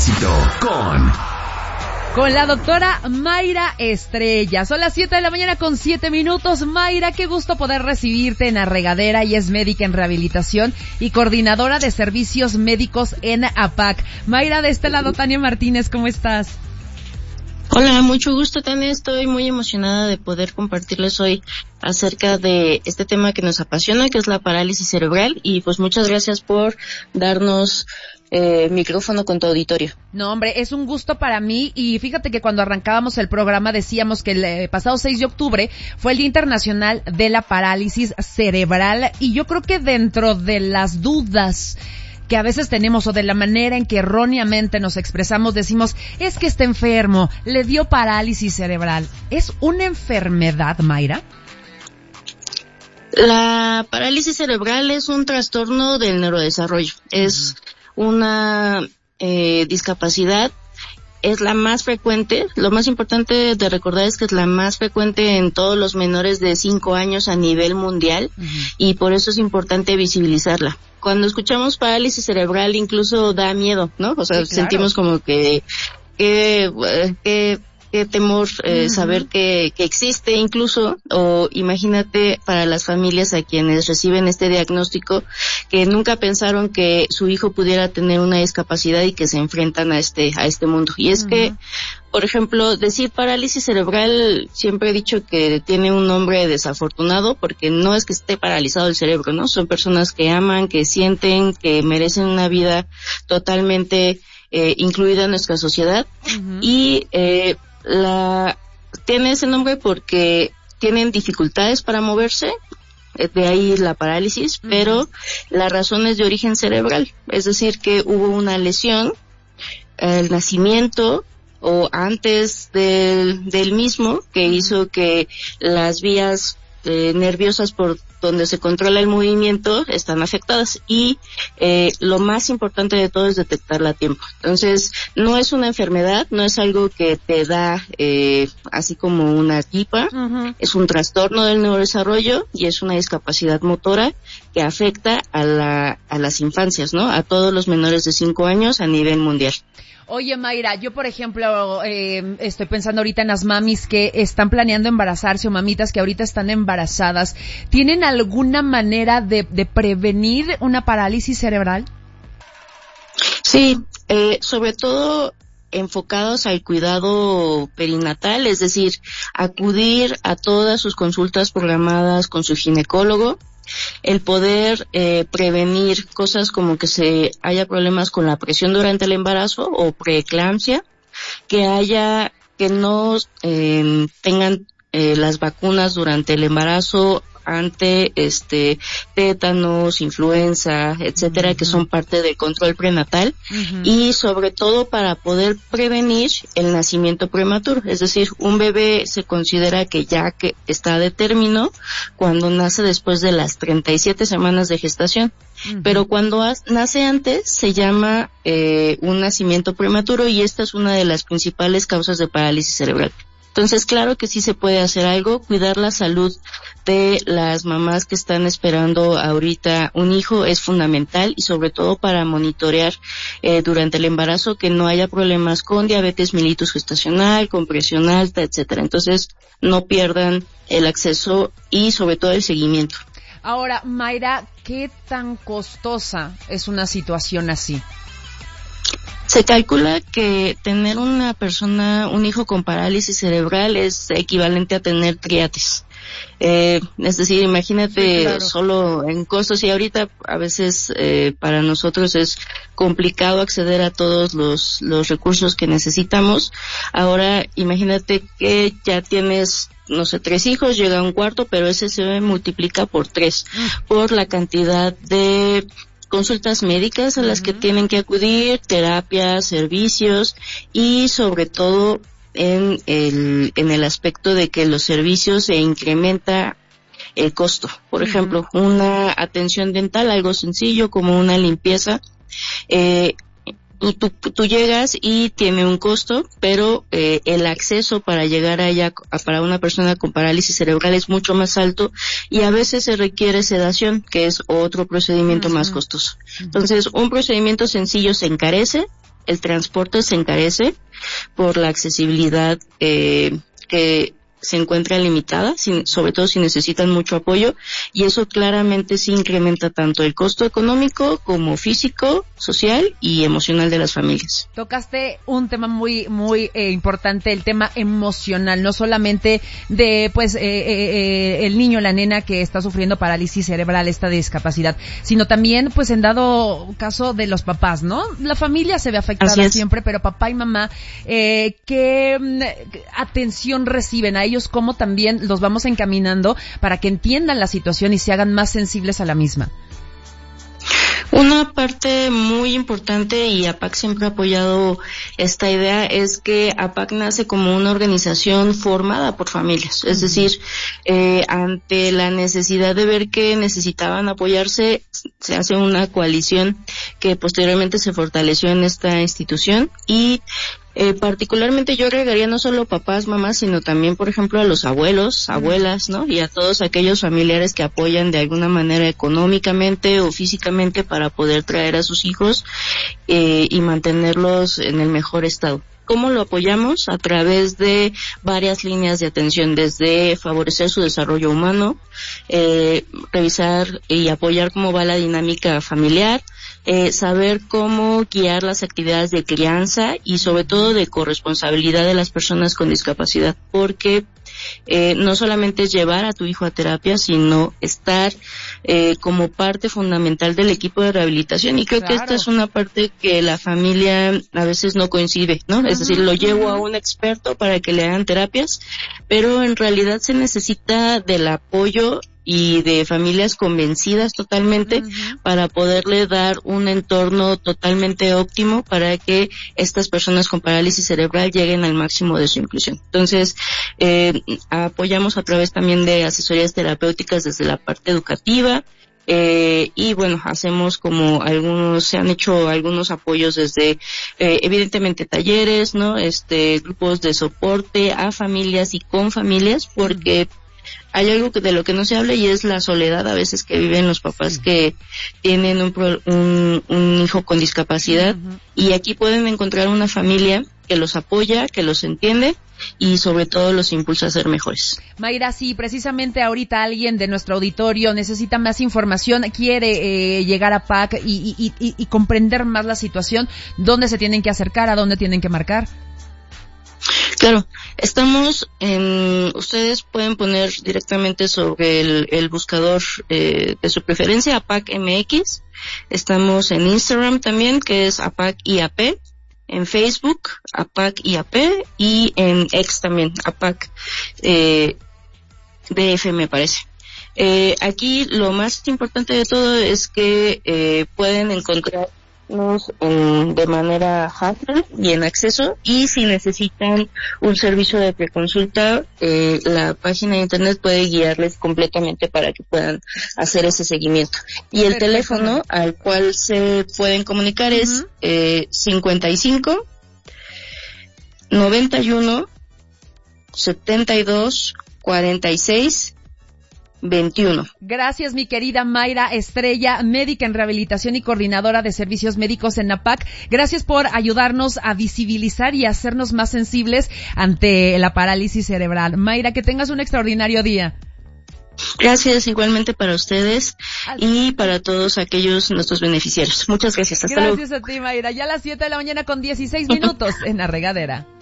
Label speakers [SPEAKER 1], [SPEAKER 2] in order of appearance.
[SPEAKER 1] Con la doctora Mayra Estrella. Son las 7 de la mañana con 7 minutos. Mayra, qué gusto poder recibirte en La Regadera. Ella es médica en rehabilitación y coordinadora de servicios médicos en APAC. Mayra, de este lado, Tania Martínez, ¿cómo estás?
[SPEAKER 2] Hola, mucho gusto, Tania. Estoy muy emocionada de poder compartirles hoy acerca de este tema que nos apasiona, que es la parálisis cerebral. Y pues muchas gracias por darnos micrófono con tu auditorio.
[SPEAKER 1] No, hombre, es un gusto para mí, y fíjate que cuando arrancábamos el programa decíamos que el pasado 6 de octubre fue el Día Internacional de la Parálisis Cerebral, y yo creo que dentro de las dudas que a veces tenemos, o de la manera en que erróneamente nos expresamos, decimos, es que está enfermo, le dio parálisis cerebral. ¿Es una enfermedad, Mayra?
[SPEAKER 2] La parálisis cerebral es un trastorno del neurodesarrollo. Es una discapacidad, es la más frecuente. Lo más importante de recordar es que es la más frecuente en todos los menores de 5 años a nivel mundial, y por eso es importante visibilizarla. Cuando escuchamos parálisis cerebral incluso da miedo, ¿no? O sea, sí, claro, sentimos como que temor saber que existe incluso, o imagínate para las familias a quienes reciben este diagnóstico, que nunca pensaron que su hijo pudiera tener una discapacidad y que se enfrentan a este mundo. Y es que, por ejemplo, decir parálisis cerebral, siempre he dicho que tiene un nombre desafortunado, porque no es que esté paralizado el cerebro, ¿no? Son personas que aman, que sienten, que merecen una vida totalmente incluida en nuestra sociedad, y tiene ese nombre porque tienen dificultades para moverse, de ahí la parálisis, pero la razón es de origen cerebral, es decir, que hubo una lesión al nacimiento o antes del mismo, que hizo que las vías nerviosas por donde se controla el movimiento están afectadas, y lo más importante de todo es detectarla a tiempo. Entonces, no es una enfermedad, no es algo que te da así como una gripa, es un trastorno del neurodesarrollo y es una discapacidad motora que afecta a las infancias, ¿no? A todos los menores de 5 años a nivel mundial.
[SPEAKER 1] Oye, Mayra, yo por ejemplo estoy pensando ahorita en las mamis que están planeando embarazarse, o mamitas que ahorita están embarazadas. ¿Tienen alguna manera de prevenir una parálisis cerebral?
[SPEAKER 2] Sí, sobre todo enfocados al cuidado perinatal, es decir, acudir a todas sus consultas programadas con su ginecólogo, el poder prevenir cosas como que haya problemas con la presión durante el embarazo o preeclampsia, que no tengan las vacunas durante el embarazo ante tétanos, influenza, etcétera, que son parte del control prenatal, y sobre todo para poder prevenir el nacimiento prematuro. Es decir, un bebé se considera que está de término cuando nace después de las 37 semanas de gestación, pero cuando nace antes se llama un nacimiento prematuro, y esta es una de las principales causas de parálisis cerebral. Entonces, claro que sí se puede hacer algo. Cuidar la salud de las mamás que están esperando ahorita un hijo es fundamental, y sobre todo para monitorear durante el embarazo que no haya problemas con diabetes mellitus gestacional, con presión alta, etcétera. Entonces, no pierdan el acceso y sobre todo el seguimiento.
[SPEAKER 1] Ahora, Mayra, ¿qué tan costosa es una situación así?
[SPEAKER 2] Se calcula que tener un hijo con parálisis cerebral es equivalente a tener triates. Es decir, imagínate, sí, claro, solo en costos, y ahorita a veces para nosotros es complicado acceder a todos los recursos que necesitamos. Ahora imagínate que ya tienes, no sé, 3 hijos, llega un cuarto, pero ese se multiplica por 3, por la cantidad de consultas médicas a las que tienen que acudir, terapias, servicios, y sobre todo en el aspecto de que los servicios se incrementa el costo. Por ejemplo, una atención dental, algo sencillo como una limpieza, tú llegas y tiene un costo, pero el acceso para llegar allá para una persona con parálisis cerebral es mucho más alto, y a veces se requiere sedación, que es otro procedimiento más costoso. Entonces, un procedimiento sencillo se encarece, el transporte se encarece por la accesibilidad que se encuentra limitada, sobre todo si necesitan mucho apoyo, y eso claramente sí incrementa tanto el costo económico como físico, social y emocional de las familias.
[SPEAKER 1] Tocaste un tema muy importante, el tema emocional, no solamente de pues el niño, la nena que está sufriendo parálisis cerebral, esta discapacidad, sino también pues en dado caso de los papás, ¿no? La familia se ve afectada siempre, pero papá y mamá, ¿qué atención reciben a ellos? ¿Cómo también los vamos encaminando para que entiendan la situación y se hagan más sensibles a la misma?
[SPEAKER 2] Una parte muy importante, y APAC siempre ha apoyado esta idea, es que APAC nace como una organización formada por familias. Es decir, ante la necesidad de ver que necesitaban apoyarse, se hace una coalición que posteriormente se fortaleció en esta institución, y particularmente yo agregaría no solo papás, mamás, sino también, por ejemplo, a los abuelos, abuelas, ¿no? Y a todos aquellos familiares que apoyan de alguna manera económicamente o físicamente para poder traer a sus hijos y mantenerlos en el mejor estado. ¿Cómo lo apoyamos? A través de varias líneas de atención, desde favorecer su desarrollo humano, revisar y apoyar cómo va la dinámica familiar, saber cómo guiar las actividades de crianza y sobre todo de corresponsabilidad de las personas con discapacidad, porque no solamente es llevar a tu hijo a terapia, sino estar como parte fundamental del equipo de rehabilitación, y creo que esta es una parte que la familia a veces no coincide, ¿no? Es decir, lo llevo a un experto para que le hagan terapias, pero en realidad se necesita del apoyo y de familias convencidas totalmente para poderle dar un entorno totalmente óptimo para que estas personas con parálisis cerebral lleguen al máximo de su inclusión. Entonces, apoyamos a través también de asesorías terapéuticas desde la parte educativa, y bueno, hacemos como se han hecho algunos apoyos desde, evidentemente talleres, ¿no? Grupos de soporte a familias y con familias, porque hay algo de lo que no se habla, y es la soledad a veces que viven los papás que tienen un hijo con discapacidad, y aquí pueden encontrar una familia que los apoya, que los entiende y sobre todo los impulsa a ser mejores.
[SPEAKER 1] Mayra, si precisamente ahorita alguien de nuestro auditorio necesita más información, quiere llegar a APAC y comprender más la situación, ¿dónde se tienen que acercar? ¿A dónde tienen que marcar?
[SPEAKER 2] Claro, ustedes pueden poner directamente sobre el buscador de su preferencia, APAC MX. Estamos en Instagram también, que es APAC IAP. En Facebook, APAC IAP, y en X también, APAC DF me parece. Aquí lo más importante de todo es que pueden encontrarnos de manera fácil y en acceso, y si necesitan un servicio de preconsulta, la página de internet puede guiarles completamente para que puedan hacer ese seguimiento. Y el teléfono al cual se pueden comunicar es 55 91 72 46 21.
[SPEAKER 1] Gracias, mi querida Mayra Estrella, médica en rehabilitación y coordinadora de servicios médicos en APAC. Gracias por ayudarnos a visibilizar y hacernos más sensibles ante la parálisis cerebral. Mayra, que tengas un extraordinario día.
[SPEAKER 2] Gracias, igualmente para ustedes y para todos aquellos nuestros beneficiarios. Muchas gracias. Hasta luego.
[SPEAKER 1] Gracias a ti, Mayra. Ya a las 7 de la mañana con 16 minutos en La Regadera.